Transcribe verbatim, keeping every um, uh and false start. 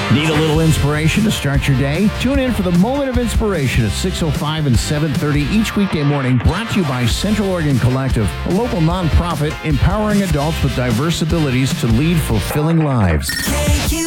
Need a little inspiration to start your day? Tune in for the Moment of Inspiration at six oh five and seven thirty each weekday morning, brought to you by Central Oregon Collective, a local nonprofit empowering adults with diverse abilities to lead fulfilling lives.